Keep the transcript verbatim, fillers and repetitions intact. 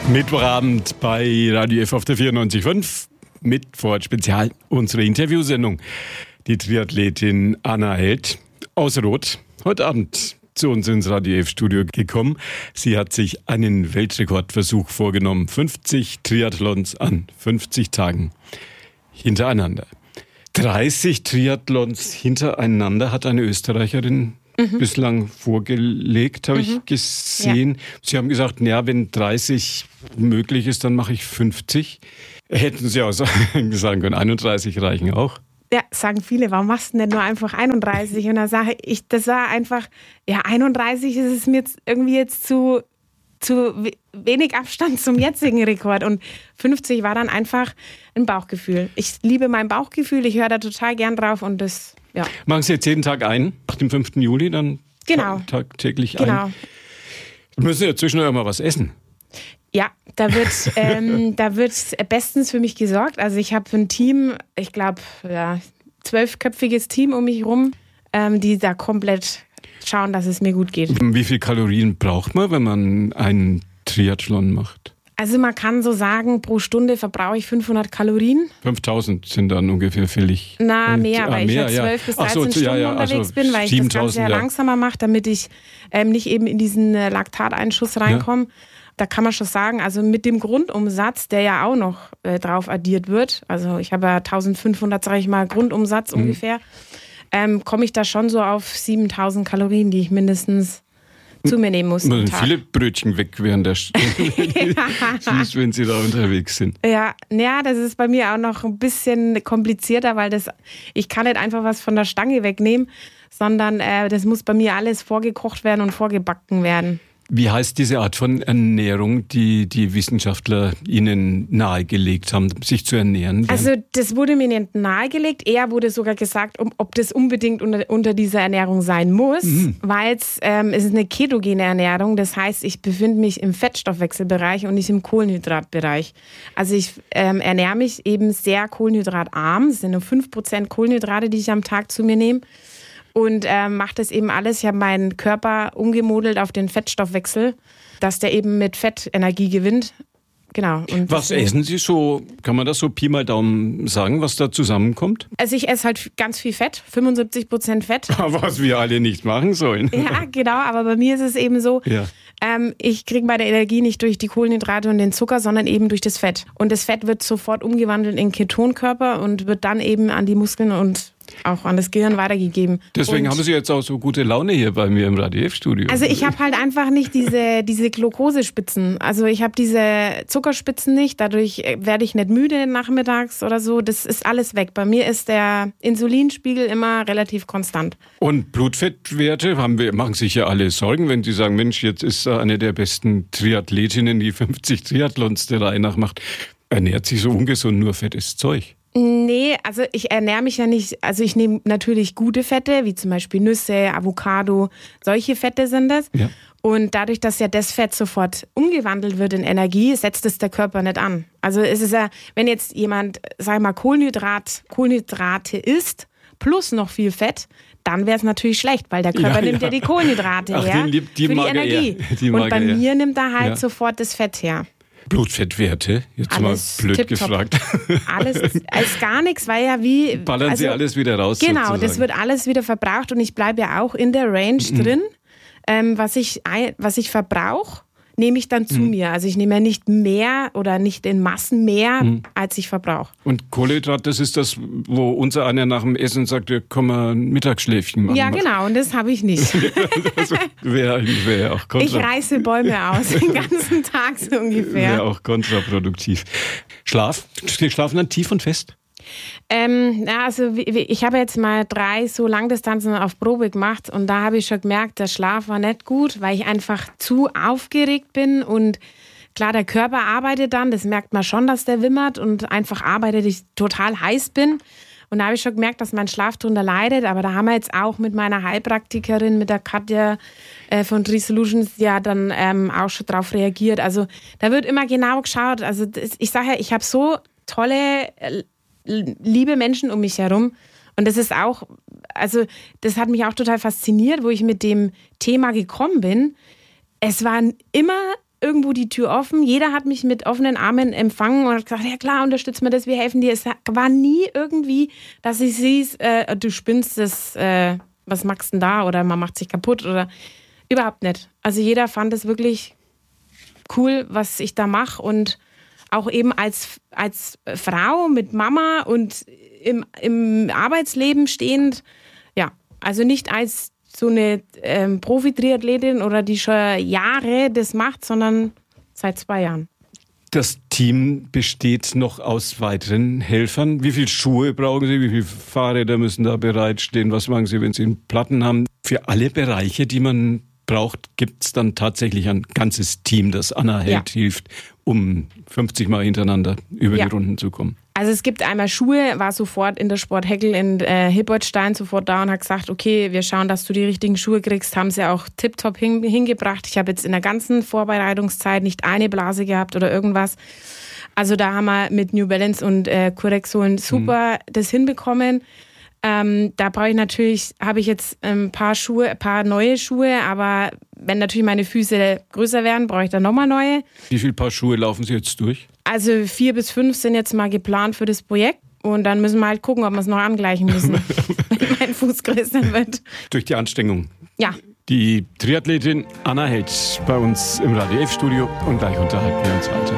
Mittwochabend bei Radio F auf der vierundneunzig Komma fünf mit Vorort Spezial, unsere Interviewsendung. Die Triathletin Anna Held aus Roth, heute Abend zu uns ins Radio F-Studio gekommen. Sie hat sich einen Weltrekordversuch vorgenommen. fünfzig Triathlons an fünfzig Tagen hintereinander. dreißig Triathlons hintereinander hat eine Österreicherin Mhm. bislang vorgelegt, habe mhm. ich gesehen. Ja. Sie haben gesagt, ja, wenn dreißig möglich ist, dann mache ich fünfzig. Hätten Sie auch sagen können, einunddreißig reichen auch. Ja, sagen viele, warum machst du denn nur einfach einunddreißig? Und dann sage ich, das war einfach, ja, einunddreißig ist es mir jetzt irgendwie jetzt zu, zu wenig Abstand zum jetzigen Rekord. Und fünfzig war dann einfach ein Bauchgefühl. Ich liebe mein Bauchgefühl, ich höre da total gern drauf und das, ja. Machen Sie jetzt jeden Tag ein, nach dem fünften Juli dann genau. tagtäglich genau. ein? Genau. Müssen Sie ja zwischendurch mal was essen? Ja, da wird, ähm, da wird bestens für mich gesorgt. Also ich habe ein Team, ich glaube, ja, zwölfköpfiges Team um mich rum, ähm, die da komplett schauen, dass es mir gut geht. Wie viel Kalorien braucht man, wenn man einen Triathlon macht? Also man kann so sagen, pro Stunde verbrauche ich fünfhundert Kalorien. fünftausend sind dann ungefähr fällig. Na, mehr, äh, weil ah, ich mehr, ja zwölf ja. bis dreizehn so, Stunden ja, ja, unterwegs also bin, weil ich das Ganze ja langsamer mache, damit ich ähm, nicht eben in diesen äh, Laktateinschuss reinkomme. Ja. Da kann man schon sagen, also mit dem Grundumsatz, der ja auch noch äh, drauf addiert wird, also ich habe ja eintausendfünfhundert, sage ich mal, Grundumsatz mhm. ungefähr, ähm, komme ich da schon so auf siebentausend Kalorien, die ich mindestens zu mir nehmen muss. Man viele Brötchen weg während der Stunde, wenn Sie da unterwegs sind. Ja, ja, das ist bei mir auch noch ein bisschen komplizierter, weil das, ich kann nicht einfach was von der Stange wegnehmen, sondern äh, das muss bei mir alles vorgekocht werden und vorgebacken werden. Wie heißt diese Art von Ernährung, die die Wissenschaftler Ihnen nahegelegt haben, sich zu ernähren? Also das wurde mir nicht nahegelegt. Eher wurde sogar gesagt, ob das unbedingt unter, unter dieser Ernährung sein muss, mhm. weil ähm, es ist eine ketogene Ernährung. Das heißt, ich befinde mich im Fettstoffwechselbereich und nicht im Kohlenhydratbereich. Also ich ähm, ernähre mich eben sehr kohlenhydratarm. Es sind nur fünf Prozent Kohlenhydrate, die ich am Tag zu mir nehme. Und äh, mache das eben alles. Ich habe meinen Körper umgemodelt auf den Fettstoffwechsel, dass der eben mit Fett Energie gewinnt. Genau. Und was essen Sie so, kann man das so Pi mal Daumen sagen, was da zusammenkommt? Also ich esse halt ganz viel Fett, fünfundsiebzig Prozent Fett. Was wir alle nicht machen sollen. Ja, genau, aber bei mir ist es eben so, ja. ähm, ich kriege meine Energie nicht durch die Kohlenhydrate und den Zucker, sondern eben durch das Fett. Und das Fett wird sofort umgewandelt in Ketonkörper und wird dann eben an die Muskeln und auch an das Gehirn weitergegeben. Deswegen und haben Sie jetzt auch so gute Laune hier bei mir im Radio F-Studio. Also ich habe halt einfach nicht diese, diese Glukosespitzen. Also ich habe diese Zuckerspitzen nicht. Dadurch werde ich nicht müde nachmittags oder so. Das ist alles weg. Bei mir ist der Insulinspiegel immer relativ konstant. Und Blutfettwerte haben wir, machen sich ja alle Sorgen, wenn Sie sagen, Mensch, jetzt ist eine der besten Triathletinnen, die fünfzig Triathlons der Reihe nach macht. Ernährt sich so ungesund, nur fettes Zeug. Nee, also ich ernähre mich ja nicht, also ich nehme natürlich gute Fette, wie zum Beispiel Nüsse, Avocado, solche Fette sind das. Ja. Und dadurch, dass ja das Fett sofort umgewandelt wird in Energie, setzt es der Körper nicht an. Also es ist ja, wenn jetzt jemand, sag ich mal, Kohlenhydrat, Kohlenhydrate isst, plus noch viel Fett, dann wäre es natürlich schlecht, weil der Körper ja, nimmt ja, ja die Kohlenhydrate Ach, her die, die für die Energie. Die Und bei mir er. nimmt er halt ja. sofort das Fett her. Blutfettwerte, jetzt alles mal blöd tipptopp. gefragt. Alles als gar nichts, weil ja wie... Ballern also, Sie alles wieder raus Genau, sozusagen. Das wird alles wieder verbraucht und ich bleibe ja auch in der Range mhm. drin. Ähm, was ich, was ich verbrauche, nehme ich dann zu mhm. mir. Also ich nehme ja nicht mehr oder nicht in Massen mehr, mhm. als ich verbrauche. Und Kohlenhydrat, das ist das, wo unser einer nach dem Essen sagt, ja, komm mal ein Mittagsschläfchen machen. Ja, genau, und das habe ich nicht. Das wäre wär auch kontraproduktiv. Ich reiße Bäume aus, den ganzen Tag so ungefähr. Wäre auch kontraproduktiv. Schlaf? Sie schlafen dann tief und fest? Ähm, ja, also ich habe jetzt mal drei so Langdistanzen auf Probe gemacht und da habe ich schon gemerkt, der Schlaf war nicht gut, weil ich einfach zu aufgeregt bin und klar, der Körper arbeitet dann, das merkt man schon, dass der wimmert und einfach arbeitet, ich total heiß bin. Und da habe ich schon gemerkt, dass mein Schlaf darunter leidet. Aber da haben wir jetzt auch mit meiner Heilpraktikerin, mit der Katja äh, von Tree Solutions, ja dann ähm, auch schon drauf reagiert. Also da wird immer genau geschaut. Also das, ich sage ja, ich habe so tolle, äh, liebe Menschen um mich herum. Und das ist auch, also das hat mich auch total fasziniert, wo ich mit dem Thema gekommen bin. Es waren immer irgendwo die Tür offen. Jeder hat mich mit offenen Armen empfangen und hat gesagt, ja klar, unterstützen wir das, wir helfen dir. Es war nie irgendwie, dass ich hieß, äh, du spinnst, das, äh, was machst du denn da? Oder man macht sich kaputt oder überhaupt nicht. Also jeder fand es wirklich cool, was ich da mache und auch eben als, als Frau mit Mama und im, im Arbeitsleben stehend, ja, also nicht als so eine ähm, Profi-Triathletin oder die schon Jahre das macht, sondern seit zwei Jahren. Das Team besteht noch aus weiteren Helfern. Wie viele Schuhe brauchen Sie? Wie viele Fahrräder müssen da bereitstehen? Was machen Sie, wenn Sie einen Platten haben? Für alle Bereiche, die man braucht, gibt es dann tatsächlich ein ganzes Team, das Anna Held ja. hilft, um fünfzig Mal hintereinander über ja. die Runden zu kommen. Also es gibt einmal Schuhe, war sofort in der Sport Heckel in äh, Hilbertstein sofort da und hat gesagt, okay, wir schauen, dass du die richtigen Schuhe kriegst, haben sie auch tipptopp hin, hingebracht. Ich habe jetzt in der ganzen Vorbereitungszeit nicht eine Blase gehabt oder irgendwas. Also da haben wir mit New Balance und äh, Corexolen super mhm. das hinbekommen. Ähm, da brauche ich natürlich, habe ich jetzt ein paar Schuhe, ein paar neue Schuhe, aber wenn natürlich meine Füße größer werden, brauche ich dann nochmal neue. Wie viele Paar Schuhe laufen Sie jetzt durch? Also vier bis fünf sind jetzt mal geplant für das Projekt und dann müssen wir halt gucken, ob wir es noch angleichen müssen, wenn mein Fuß größer wird. Durch die Anstrengung. Ja. Die Triathletin Anna Held bei uns im Radio elf Studio und gleich unterhalten wir uns weiter.